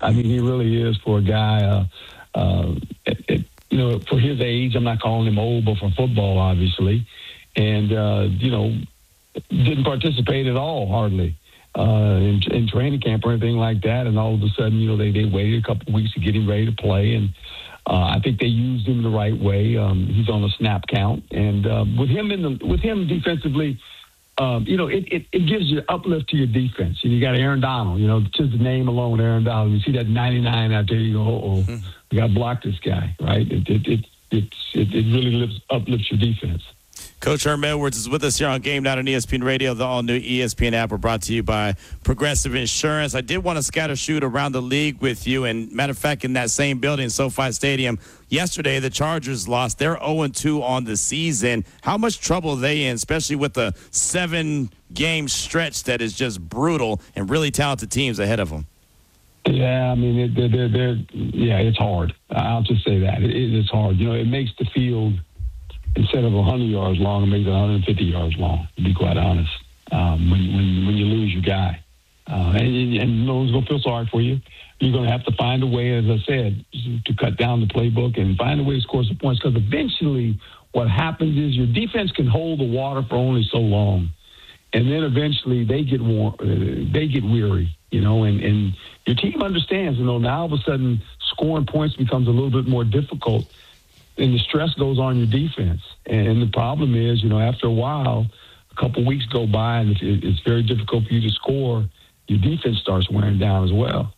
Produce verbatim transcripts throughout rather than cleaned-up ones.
I mean, he really is for a guy, uh, uh, it, it, you know, for his age. I'm not calling him old, but for football, obviously. And, uh, you know, didn't participate at all, hardly, uh, in, in training camp or anything like that. And all of a sudden, you know, they, they waited a couple of weeks to get him ready to play. And uh, I think they used him the right way. Um, he's on a snap count. And uh, with him in the with him defensively, um, you know, it, it, it gives you uplift to your defense. And you got Aaron Donald, you know, just the name alone, Aaron Donald. You see that ninety-nine out there, you go, oh, mm-hmm. we got to block this guy, right? It it it, it, it, it really lifts, uplifts your defense. Coach Herm Edwards is with us here on Game Night on E S P N Radio. The all-new E S P N app. We're brought to you by Progressive Insurance. I did want to scatter shoot around the league with you. And matter of fact, in that same building, SoFi Stadium, yesterday the Chargers lost. They're oh and two on the season. How much trouble are they in, especially with the seven-game stretch that is just brutal and really talented teams ahead of them? Yeah, I mean, they're, they're, they're, yeah, it's hard. I'll just say that. It, it's hard. You know, it makes the field, instead of one hundred yards long, it makes it one hundred fifty yards long, to be quite honest, um, when, when, when you lose your guy. Uh, and, and no one's going to feel sorry for you. You're going to have to find a way, as I said, to cut down the playbook and find a way to score some points, because eventually what happens is your defense can hold the water for only so long. And then eventually they get war- uh, they get weary, you know, and, and your team understands, you know, now all of a sudden scoring points becomes a little bit more difficult, and the stress goes on your defense. And the problem is, you know, after a while, a couple weeks go by, and it's very difficult for you to score. Your defense starts wearing down as well.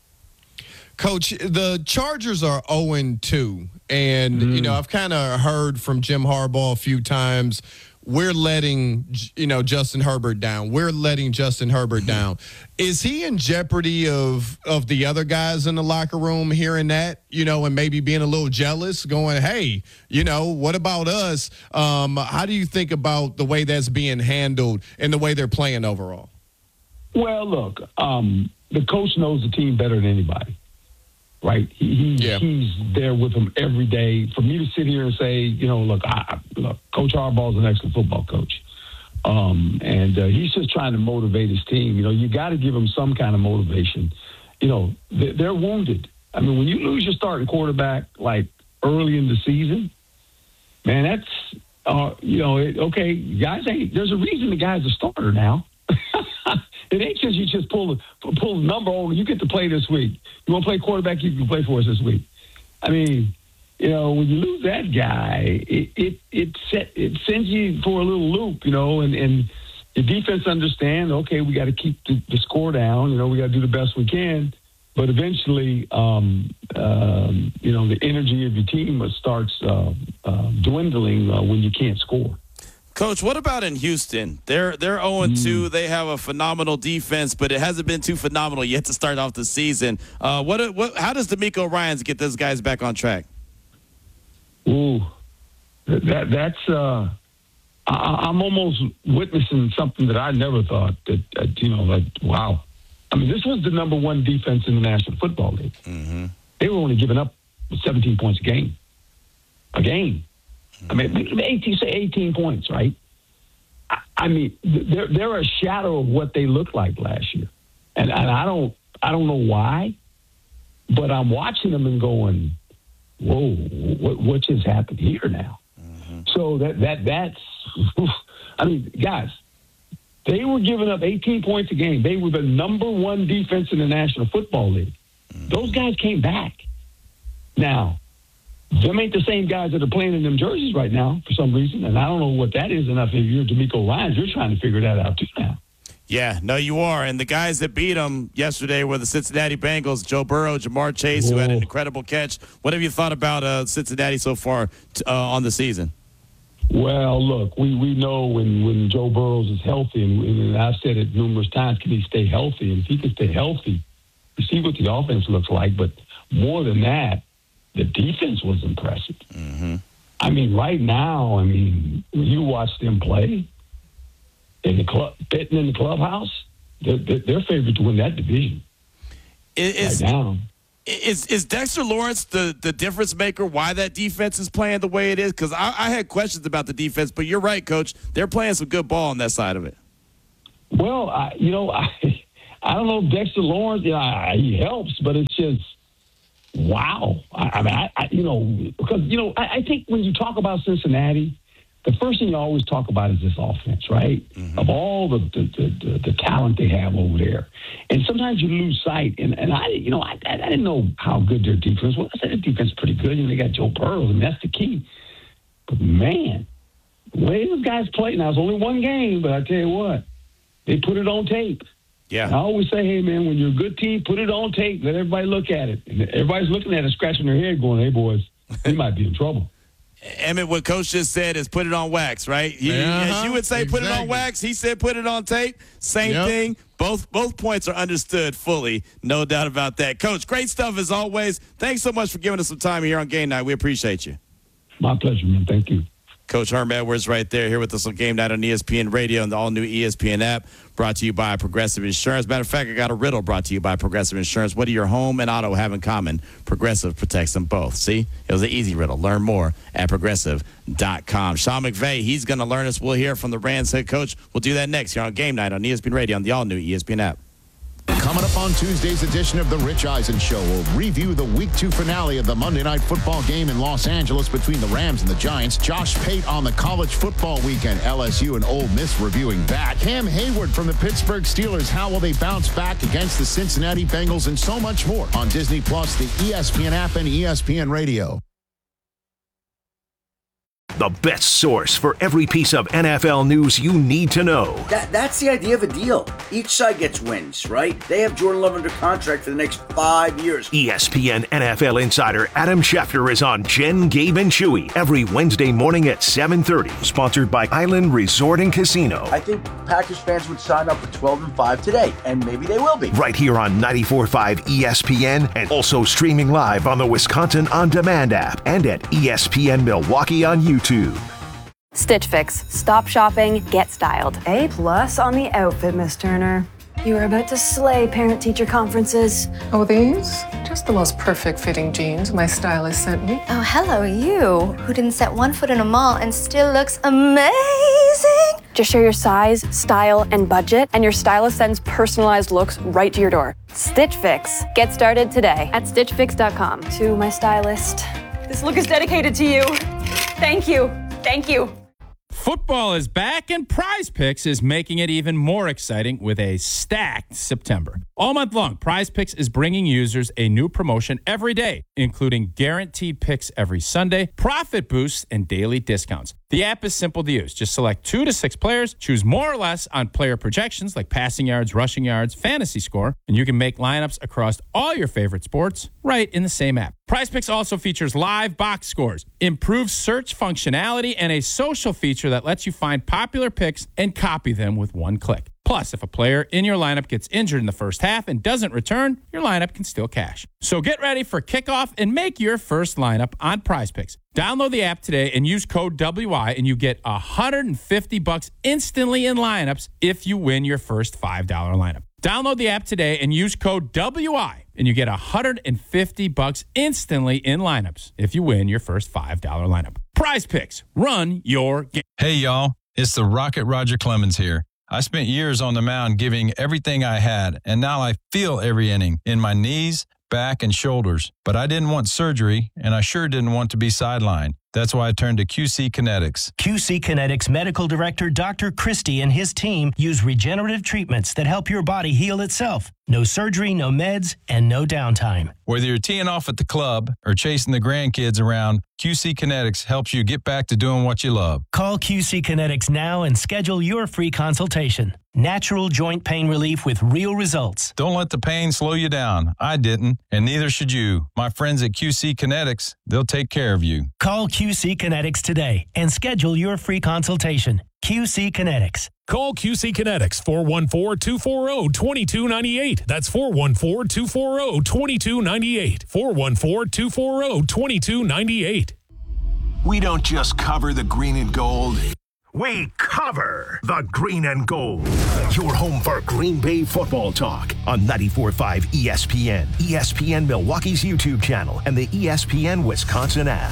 Coach, the Chargers are oh and two, and, mm. you know, I've kind of heard from Jim Harbaugh a few times, we're letting, you know, Justin Herbert down. We're letting Justin Herbert down. Is he in jeopardy of of the other guys in the locker room hearing that, you know, and maybe being a little jealous, going, hey, you know, what about us? Um, how do you think about the way that's being handled and the way they're playing overall? Well, look, um, the coach knows the team better than anybody, right? He, he yeah. He's there with them every day. For me to sit here and say, you know, look, I, look Coach Harbaugh is an excellent football coach. Um, and uh, he's just trying to motivate his team. You know, you got to give them some kind of motivation. You know, they're, they're wounded. I mean, when you lose your starting quarterback, like, early in the season, man, that's, uh, you know, it, okay, guys, ain't, there's a reason the guy's a starter now. It ain't just you just pull the pull the number over. You get to play this week. You want to play quarterback? You can play for us this week. I mean, you know, when you lose that guy, it it it, set, it sends you for a little loop. You know, and and your defense understand. Okay, we got to keep the, the score down. You know, we got to do the best we can. But eventually, um, um, you know, the energy of your team starts uh, uh, dwindling uh, when you can't score. Coach, what about in Houston? They're they're oh and two. They have a phenomenal defense, but it hasn't been too phenomenal yet to start off the season. Uh, what what? How does D'Amico Ryans get those guys back on track? Ooh, that that's. Uh, I, I'm almost witnessing something that I never thought that, uh, you know, like, wow. I mean, this was the number one defense in the National Football League. Mm-hmm. They were only giving up seventeen points a game. A game. I mean, eighteen, say eighteen points, right? I, I mean, they're they're a shadow of what they looked like last year, and, and I don't I don't know why, but I'm watching them and going, whoa, what what just happened here now? Mm-hmm. So that that that's, I mean, guys, they were giving up eighteen points a game. They were the number one defense in the National Football League. Mm-hmm. Those guys came back. Now, them ain't the same guys that are playing in them jerseys right now for some reason, and I don't know what that is. Enough if you're D'Amico Ryans, you're trying to figure that out too now. Yeah, no, you are. And the guys that beat them yesterday were the Cincinnati Bengals, Joe Burrow, Jamar Chase, Whoa. who had an incredible catch. What have you thought about uh, Cincinnati so far t- uh, on the season? Well, look, we, we know when, when Joe Burrows is healthy, and, and I've said it numerous times, can he stay healthy? And if he can stay healthy, you see what the offense looks like. But more than that, the defense was impressive. Mm-hmm. I mean, right now, I mean, when you watch them play in the club, betting in the clubhouse, they're, they're favored to win that division. Is, right now. Is is Dexter Lawrence the, the difference maker? Why that defense is playing the way it is? Because I, I had questions about the defense, but you're right, Coach. They're playing some good ball on that side of it. Well, I, you know, I I don't know if Dexter Lawrence, you know, he helps, but it's just, wow. I, I mean, I, I, you know, because, you know, I, I think when you talk about Cincinnati, the first thing you always talk about is this offense, right? Mm-hmm. Of all the the, the the talent they have over there. And sometimes you lose sight. And, and I, you know, I, I didn't know how good their defense was. I said their defense is pretty good. You know, they got Joe Burrow, and that's the key. But, man, the way those guys play, now it's only one game, but I tell you what, they put it on tape. Yeah. And I always say, hey, man, when you're a good team, put it on tape. Let everybody look at it. And everybody's looking at it, scratching their head, going, hey, boys, we might be in trouble. Emmett, what Coach just said is put it on wax, right? You, uh-huh. As you would say, exactly. put it on wax. He said put it on tape. Same yep. thing. Both both points are understood fully. No doubt about that. Coach, great stuff as always. Thanks so much for giving us some time here on Game Night. We appreciate you. My pleasure, man. Thank you. Coach Herm Edwards right there here with us on Game Night on E S P N Radio and the all-new E S P N app, brought to you by Progressive Insurance. Matter of fact, I got a riddle brought to you by Progressive Insurance. What do your home and auto have in common? Progressive protects them both. See? It was an easy riddle. Learn more at progressive dot com. Sean McVay, he's going to learn us. We'll hear from the Rams head coach. We'll do that next here on Game Night on E S P N Radio on the all-new E S P N app. Coming up on Tuesday's edition of The Rich Eisen Show, we'll review the Week two finale of the Monday Night Football game in Los Angeles between the Rams and the Giants. Josh Pate on the college football weekend, L S U and Ole Miss reviewing that. Cam Hayward from the Pittsburgh Steelers, how will they bounce back against the Cincinnati Bengals, and so much more on Disney Plus, the E S P N app, and E S P N Radio. The best source for every piece of N F L news you need to know. That, that's the idea of a deal. Each side gets wins, right? They have Jordan Love under contract for the next five years. E S P N N F L insider Adam Schefter is on Jen, Gabe, and Chewy every Wednesday morning at seven thirty. Sponsored by Island Resort and Casino. I think Packers fans would sign up for twelve and five today, and maybe they will be. Right here on ninety-four point five E S P N, and also streaming live on the Wisconsin On Demand app and at E S P N Milwaukee on YouTube. Stitch Fix. Stop shopping, get styled. A plus on the outfit, Miss Turner. You are about to slay parent-teacher conferences. Oh, these? Just the most perfect fitting jeans my stylist sent me. Oh, hello, you, who didn't set one foot in a mall and still looks amazing. Just share your size, style, and budget, and your stylist sends personalized looks right to your door. Stitch Fix. Get started today at stitch fix dot com. To my stylist, this look is dedicated to you. Thank you. Thank you. Football is back, and Prize Picks is making it even more exciting with a stacked September. All month long, Prize Picks is bringing users a new promotion every day, including guaranteed picks every Sunday, profit boosts, and daily discounts. The app is simple to use. Just select two to six players, choose more or less on player projections like passing yards, rushing yards, fantasy score, and you can make lineups across all your favorite sports right in the same app. Prize Picks also features live box scores, improved search functionality, and a social feature that lets you find popular picks and copy them with one click. Plus, if a player in your lineup gets injured in the first half and doesn't return, your lineup can still cash. So get ready for kickoff and make your first lineup on Prize Picks. Download the app today and use code W I, and you get one hundred fifty bucks instantly in lineups if you win your first five dollar lineup. Download the app today and use code W I, and you get one hundred fifty bucks instantly in lineups if you win your first five dollar lineup. Prize Picks. Run your game. Hey, y'all. It's the Rocket Roger Clemens here. I spent years on the mound giving everything I had, and now I feel every inning in my knees, back, and shoulders. But I didn't want surgery, and I sure didn't want to be sidelined. That's why I turned to Q C Kinetics. Q C Kinetics Medical Director Doctor Christie and his team use regenerative treatments that help your body heal itself. No surgery, no meds, and no downtime. Whether you're teeing off at the club or chasing the grandkids around, Q C Kinetics helps you get back to doing what you love. Call Q C Kinetics now and schedule your free consultation. Natural joint pain relief with real results. Don't let the pain slow you down. I didn't, and neither should you. My friends at Q C Kinetics, they'll take care of you. Call Q C Kinetics today and schedule your free consultation. Q C Kinetics. Call Q C Kinetics, four one four, two four zero, two two nine eight. That's four one four, two four zero, two two nine eight. four one four, two four zero, two two nine eight. We don't just cover the green and gold. We cover the green and gold. Your home for Green Bay football talk on ninety-four point five E S P N, E S P N Milwaukee's YouTube channel, and the E S P N Wisconsin app.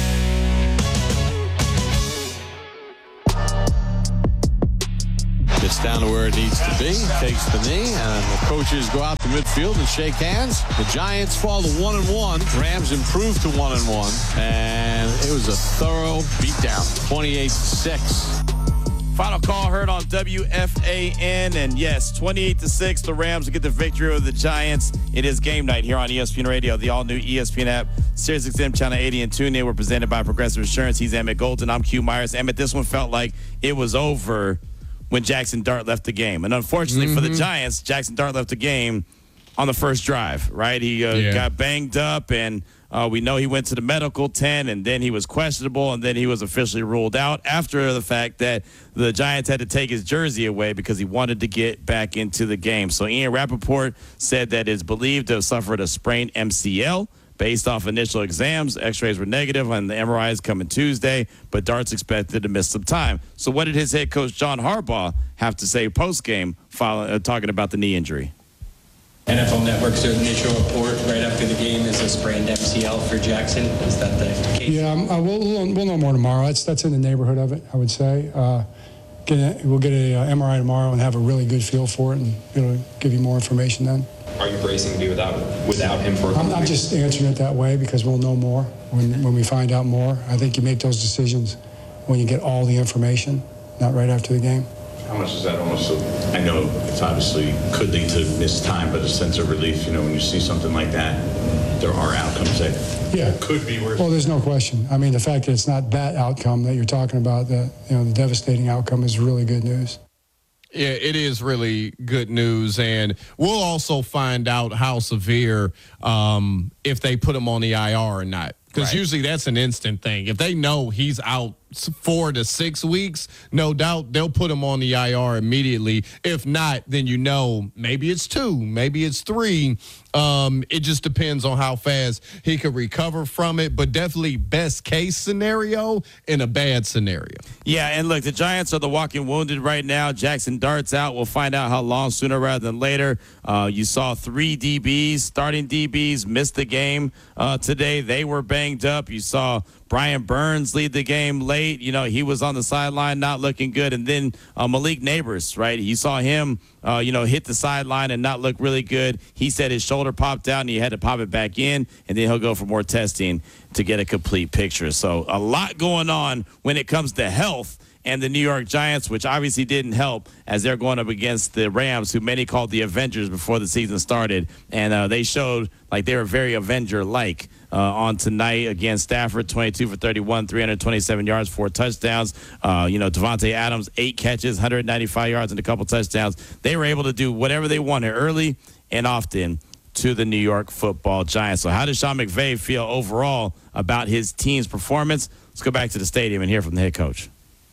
It's gets down to where it needs to be, takes the knee, and the coaches go out to midfield and shake hands. The Giants fall to one and one. Rams improve to one and one, and it was a thorough beatdown, twenty-eight to six. Final call heard on W F A N, and yes, twenty-eight to six, the Rams get the victory over the Giants. It is game night here on E S P N Radio, the all-new E S P N app, Sirius X M Channel eighty and TuneIn. We're presented by Progressive Insurance. He's Emmett Golden. I'm Q Myers. Emmett, this one felt like it was over when Jackson Dart left the game. And unfortunately mm-hmm. for the Giants, Jackson Dart left the game on the first drive, right? He uh, yeah. got banged up, and uh, we know he went to the medical tent, and then he was questionable, and then he was officially ruled out after the fact that the Giants had to take his jersey away because he wanted to get back into the game. So Ian Rappaport said that it's believed to have suffered a sprained M C L. Based off initial exams, x-rays were negative, and the M R I is coming Tuesday, but Dart's expected to miss some time. So what did his head coach, John Harbaugh, have to say post-game, following, uh, talking about the knee injury? N F L Network certainly initial report right after the game is a sprained M C L for Jackson. Is that the case? Yeah, um, uh, we'll, we'll know more tomorrow. That's that's in the neighborhood of it, I would say. Uh, get a, we'll get a uh, M R I tomorrow and have a really good feel for it, and it'll give you more information then. Are you bracing to be without without him for a I'm, I'm just answering it that way because we'll know more when, when we find out more. I think you make those decisions when you get all the information, not right after the game. How much is that almost, a, I know it's obviously could lead to missed time, but a sense of relief, you know, when you see something like that, there are outcomes that yeah. could be worse. Well, there's no question. I mean, the fact that it's not that outcome that you're talking about, the, you know, the devastating outcome is really good news. Yeah, it is really good news, and we'll also find out how severe um, if they put him on the I R or not. Because right. usually that's an instant thing. If they know he's out four to six weeks, no doubt they'll put him on the I R immediately. If not, then you know maybe it's two, maybe it's three. Um, it just depends on how fast he could recover from it. But definitely best case scenario in a bad scenario. Yeah, and look, the Giants are the walking wounded right now. Jackson Dart's out. We'll find out how long sooner rather than later. Uh, you saw three D Bs, starting D Bs, miss the game uh, today. They were banged up. You saw Brian Burns lead the game late. You know, he was on the sideline not looking good. And then uh, Malik Neighbors, right? You saw him, uh, you know, hit the sideline and not look really good. He said his shoulder popped out and he had to pop it back in. And then he'll go for more testing to get a complete picture. So a lot going on when it comes to health and the New York Giants, which obviously didn't help as they're going up against the Rams, who many called the Avengers before the season started. And uh, they showed like they were very Avenger-like. Uh, on tonight against Stafford, twenty-two for thirty-one, three hundred twenty-seven yards, four touchdowns. Uh, you know, Devontae Adams, eight catches, one hundred ninety-five yards, and a couple touchdowns. They were able to do whatever they wanted early and often to the New York Football Giants. So how does Sean McVay feel overall about his team's performance? Let's go back to the stadium and hear from the head coach.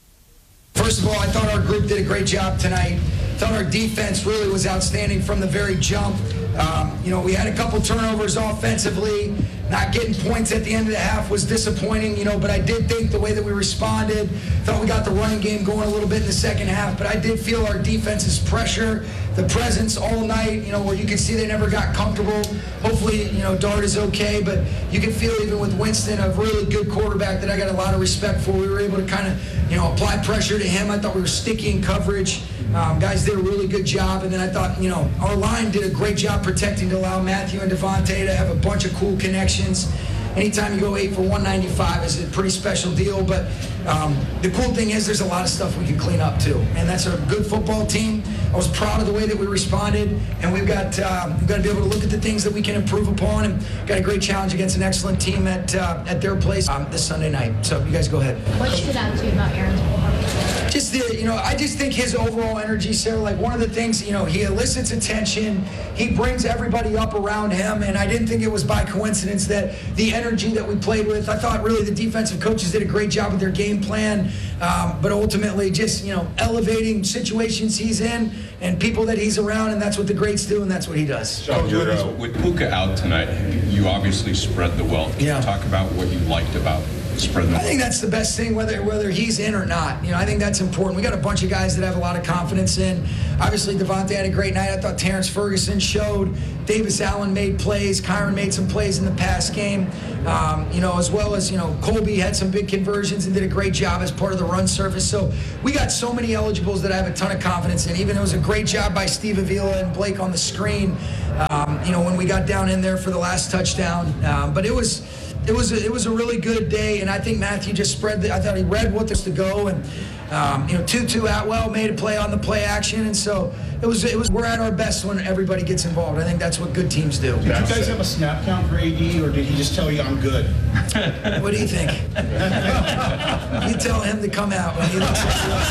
First of all, I thought our group did a great job tonight. I thought our defense really was outstanding from the very jump. Um, you know, we had a couple turnovers offensively. Not getting points at the end of the half was disappointing, you know, but I did think the way that we responded, thought we got the running game going a little bit in the second half, but I did feel our defense's pressure, the presence all night, you know, where you could see they never got comfortable. Hopefully, you know, Dart is okay, but you can feel even with Winston, a really good quarterback that I got a lot of respect for. We were able to kind of, you know, apply pressure to him. I thought we were sticky in coverage. Um, guys did a really good job, and then I thought, you know, our line did a great job protecting to allow Matthew and Devontae to have a bunch of cool connections. Anytime you go eight for one ninety-five is a pretty special deal, but um, the cool thing is there's a lot of stuff we can clean up too, and that's a good football team. I was proud of the way that we responded, and we've got uh, we've got to be able to look at the things that we can improve upon, and got a great challenge against an excellent team at uh, at their place um, this Sunday night. So you guys go ahead. What stood out to you about Aaron's performance? Just the, you know, I just think his overall energy, Sarah, like one of the things, you know, he elicits attention, he brings everybody up around him, and I didn't think it was by coincidence that the energy that we played with, I thought really the defensive coaches did a great job with their game plan, um, but ultimately just, you know, elevating situations he's in and people that he's around, and that's what the greats do, and that's what he does. So uh, with Puka out tonight, you obviously spread the wealth. Can yeah. you talk about what you liked about spread I think that's the best thing, whether whether he's in or not. You know, I think that's important. We got a bunch of guys that have a lot of confidence in. Obviously, Devontae had a great night. I thought Terrence Ferguson showed. Davis Allen made plays. Kyron made some plays in the past game. Um, you know, as well as, you know, Colby had some big conversions and did a great job as part of the run surface. So we got so many eligibles that I have a ton of confidence in. Even it was a great job by Steve Avila and Blake on the screen, um, you know, when we got down in there for the last touchdown. Um, but it was... It was a, it was a really good day, and I think Matthew just spread the. I thought he read what was to go, and um, you know, Tutu Atwell made a play on the play action, and so it was it was. We're at our best when everybody gets involved. I think that's what good teams do. Did you guys have a snap count for A D, or did he just tell you I'm good? What do you think? You tell him to come out when he looks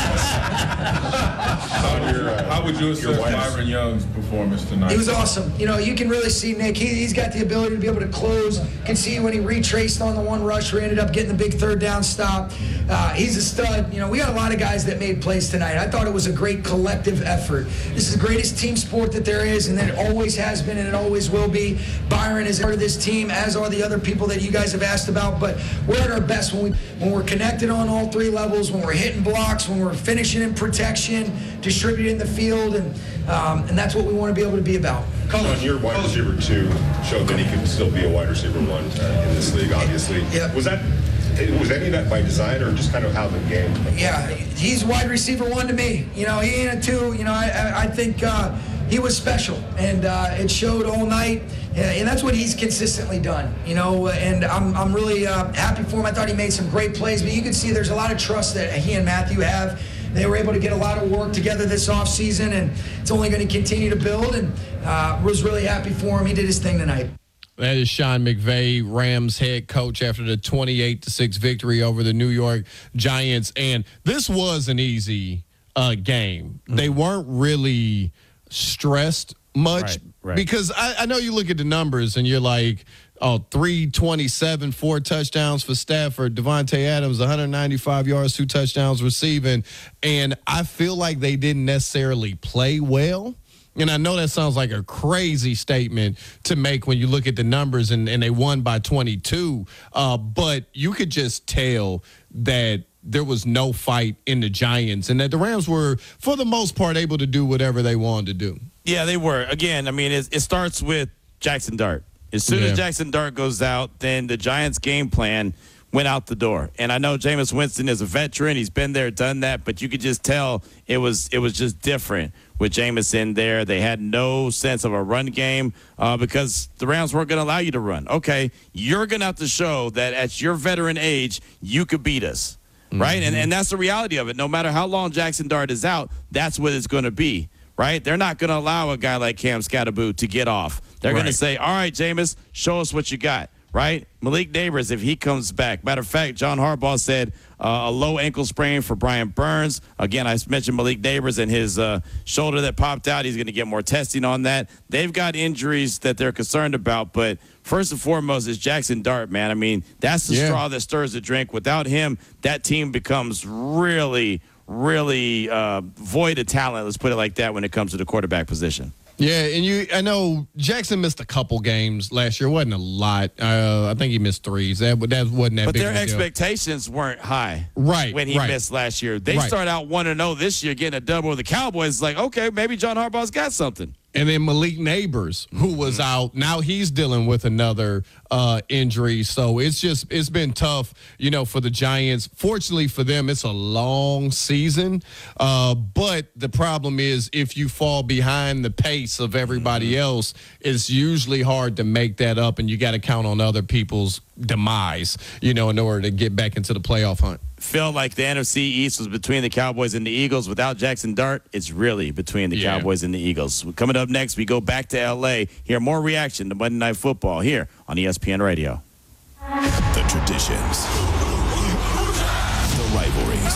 How, your, uh, how would you assess Byron Young's performance tonight? He was awesome. You know, you can really see Nick. He, he's got the ability to be able to close. You can see when he retraced on the one rush where he ended up getting the big third down stop. Uh, he's a stud. You know, we got a lot of guys that made plays tonight. I thought it was a great collective effort. This is the greatest team sport that there is, and that it always has been, and it always will be. Byron is part of this team, as are the other people that you guys have asked about. But we're at our best when we when we're connected on all three levels, when we're hitting blocks, when we're finishing in protection, distributing the field, and um, and that's what we want to be able to be about. Sean, your wide receiver two showed that he could still be a wide receiver one uh, in this league, obviously. Yep. Was that was any of that by design or just kind of how the game? Yeah, he's wide receiver one to me. You know, he ain't a two. You know, I I, I think uh, he was special, and uh, it showed all night. And that's what he's consistently done, you know, and I'm I'm really uh, happy for him. I thought he made some great plays, but you can see there's a lot of trust that he and Matthew have. They were able to get a lot of work together this offseason, and it's only going to continue to build, and uh, was really happy for him. He did his thing tonight. That is Sean McVay, Rams head coach, after the twenty-eight to six victory over the New York Giants. And this was an easy uh, game. Mm-hmm. They weren't really stressed much right, right. because I, I know you look at the numbers and you're like, oh, three twenty-seven, four touchdowns for Stafford. Devontae Adams, one hundred ninety-five yards, two touchdowns receiving. And I feel like they didn't necessarily play well. And I know that sounds like a crazy statement to make when you look at the numbers, and, and they won by twenty-two. Uh, but you could just tell that there was no fight in the Giants and that the Rams were, for the most part, able to do whatever they wanted to do. Yeah, they were. Again, I mean, it, it starts with Jackson Dart. As soon yeah. as Jackson Dart goes out, then the Giants' game plan went out the door. And I know Jameis Winston is a veteran. He's been there, done that. But you could just tell it was it was just different with Jameis in there. They had no sense of a run game uh, because the Rams weren't going to allow you to run. Okay, you're going to have to show that at your veteran age, you could beat us, mm-hmm. right? And, and that's the reality of it. No matter how long Jackson Dart is out, that's what it's going to be. Right? They're not going to allow a guy like Cam Scatterboo to get off. They're right. going to say, all right, Jameis, show us what you got. Right? Malik Neighbors, if he comes back. Matter of fact, John Harbaugh said uh, a low ankle sprain for Brian Burns. Again, I mentioned Malik Neighbors and his uh, shoulder that popped out. He's going to get more testing on that. They've got injuries that they're concerned about, but first and foremost is Jackson Dart, man. I mean, that's the yeah. straw that stirs the drink. Without him, that team becomes really, really uh, void of talent, let's put it like that, when it comes to the quarterback position. Yeah, and you, I know Jackson missed a couple games last year. It wasn't a lot. Uh, I think he missed threes. That, that wasn't that but big their of a deal. Expectations weren't high right, when he right. missed last year. They right. start out one and oh this year, getting a double with the Cowboys. It's like, okay, maybe John Harbaugh's got something. And then Malik Neighbors, who was out, now he's dealing with another uh, injury. So it's just, it's been tough, you know, for the Giants. Fortunately for them, it's a long season. Uh, but the problem is if you fall behind the pace of everybody else, it's usually hard to make that up, and you got to count on other people's demise, you know, in order to get back into the playoff hunt. Felt like the N F C East was between the Cowboys and the Eagles. Without Jackson Dart, it's really between the yeah. Cowboys and the Eagles. Coming up next, we go back to L A. Hear more reaction to Monday Night Football here on E S P N Radio. The traditions, the rivalries,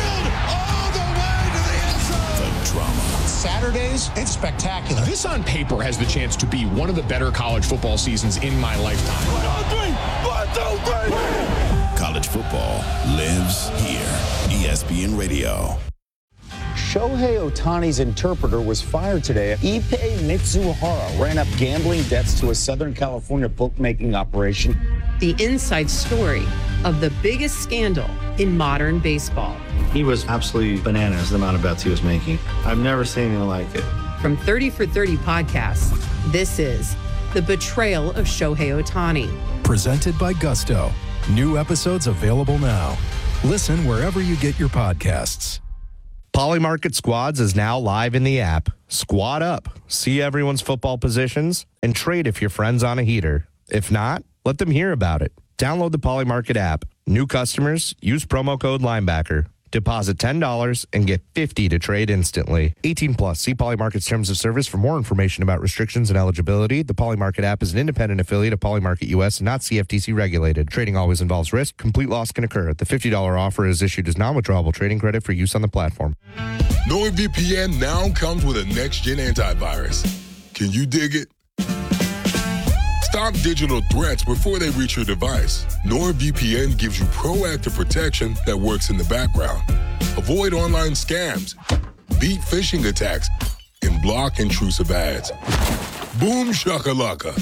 the drama. Saturdays, it's spectacular. This on paper has the chance to be one of the better college football seasons in my lifetime. One, two, three. One, two, three. College football lives here. E S P N Radio. Shohei Ohtani's interpreter was fired today. Ippei Mitsuhara ran up gambling debts to a Southern California bookmaking operation. The inside story of the biggest scandal in modern baseball. He was absolutely bananas, the amount of bets he was making. I've never seen anything like it. From thirty for thirty podcasts, this is The Betrayal of Shohei Ohtani. Presented by Gusto. New episodes available now. Listen wherever you get your podcasts. Polymarket Squads is now live in the app. Squad up, see everyone's football positions, and trade if your friend's on a heater. If not, let them hear about it. Download the Polymarket app. New customers, use promo code Linebacker. Deposit ten dollars and get fifty dollars to trade instantly. eighteen plus. See Polymarket's terms of service for more information about restrictions and eligibility. The Polymarket app is an independent affiliate of Polymarket U S and not C F T C regulated. Trading always involves risk. Complete loss can occur. The fifty dollars offer is issued as non-withdrawable trading credit for use on the platform. NordVPN now comes with a next-gen antivirus. Can you dig it? Stop digital threats before they reach your device. NordVPN gives you proactive protection that works in the background. Avoid online scams, beat phishing attacks, and block intrusive ads. Boom shakalaka.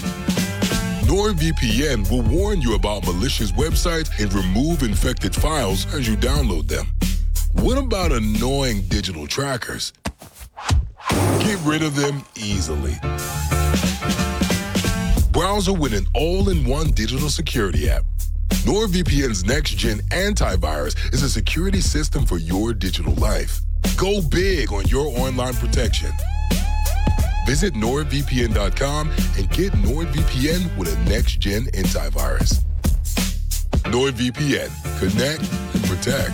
NordVPN will warn you about malicious websites and remove infected files as you download them. What about annoying digital trackers? Get rid of them easily. Browser with an all-in-one digital security app. NordVPN's next-gen antivirus is a security system for your digital life. Go big on your online protection. Visit nord V P N dot com and get NordVPN with a next-gen antivirus. NordVPN. Connect and protect.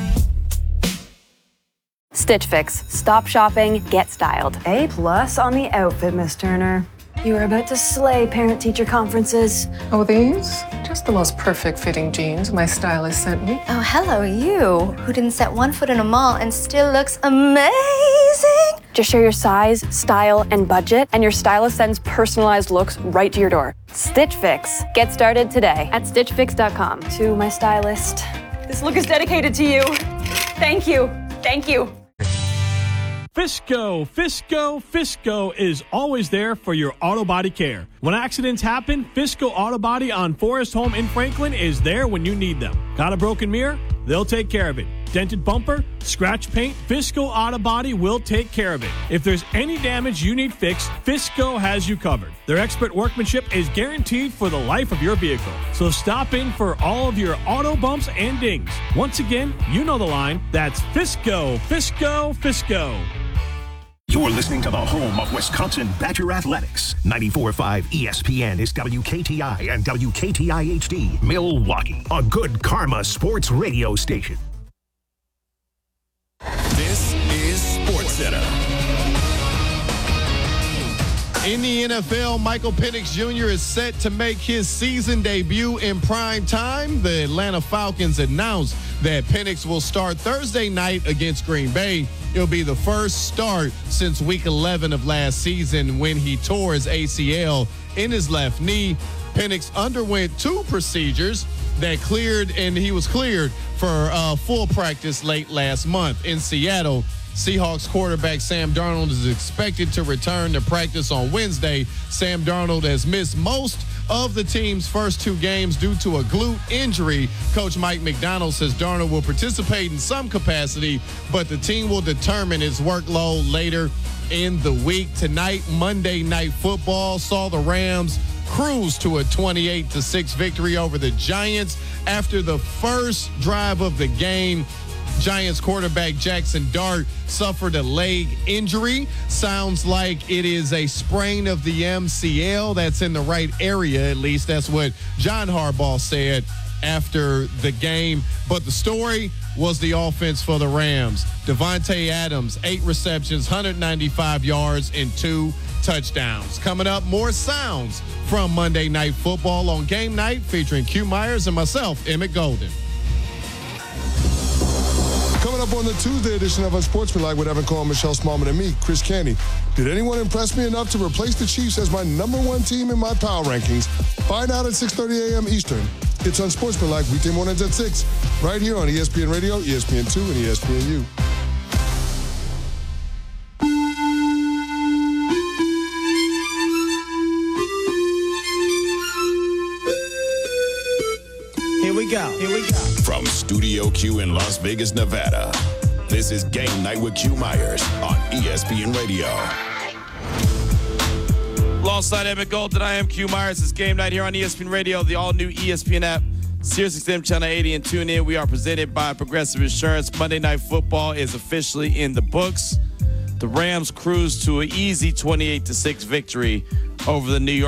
Stitch Fix. Stop shopping, get styled. A plus on the outfit, Miss Turner. You are about to slay parent-teacher conferences. Oh, these? Just the most perfect fitting jeans my stylist sent me. Oh, hello, you, who didn't set one foot in a mall and still looks amazing. Just share your size, style, and budget, and your stylist sends personalized looks right to your door. Stitch Fix. Get started today at stitch fix dot com. To my stylist. This look is dedicated to you. Thank you. Thank you. Fisco, Fisco, Fisco is always there for your auto body care. When accidents happen, Fisco Auto Body on Forest Home in Franklin is there when you need them. Got a broken mirror? They'll take care of it. Dented bumper? Scratch paint? Fisco Auto Body will take care of it. If there's any damage you need fixed, Fisco has you covered. Their expert workmanship is guaranteed for the life of your vehicle. So stop in for all of your auto bumps and dings. Once again, you know the line. That's Fisco, Fisco, Fisco. You're listening to the home of Wisconsin Badger Athletics. ninety-four point five E S P N is W K T I and W K T I H D, Milwaukee, a good karma sports radio station. This is SportsCenter. In the N F L, Michael Penix Junior is set to make his season debut in prime time. The Atlanta Falcons announced that Penix will start Thursday night against Green Bay. It'll be the first start since week eleven of last season when he tore his A C L in his left knee. Penix underwent two procedures that cleared, and he was cleared for uh, full practice late last month in Seattle. Seahawks quarterback Sam Darnold is expected to return to practice on Wednesday. Sam Darnold has missed most of the team's first two games due to a glute injury. Coach Mike McDonald says Darnold will participate in some capacity, but the team will determine his workload later in the week. Tonight, Monday Night Football saw the Rams cruise to a twenty-eight to six victory over the Giants. After the first drive of the game, Giants quarterback Jackson Dart suffered a leg injury. Sounds like it is a sprain of the M C L. That's in the right area, at least. That's what John Harbaugh said after the game. But the story was the offense for the Rams. Devontae Adams, eight receptions, one hundred ninety-five yards, and two touchdowns. Coming up, more sounds from Monday Night Football on Game Night, featuring Q Myers and myself, Emmett Golden. Coming up on the Tuesday edition of Unsportsmanlike with Evan Cole, Michelle Smallman, and me, Chris Canty. Did anyone impress me enough to replace the Chiefs as my number one team in my power rankings? Find out at six thirty a.m. Eastern. It's Unsportsmanlike, weekday mornings at six, right here on E S P N Radio, E S P N two, and E S P N U. Here we go. Here we go. From Studio Q in Las Vegas, Nevada, this is Game Night with Q Myers on E S P N Radio. Alongside Emmett Golden, I am Q Myers. It's Game Night here on E S P N Radio, the all-new E S P N app, Sirius X M Channel eighty, and tune in. We are presented by Progressive Insurance. Monday Night Football is officially in the books. The Rams cruise to an easy twenty-eight to six victory over the New York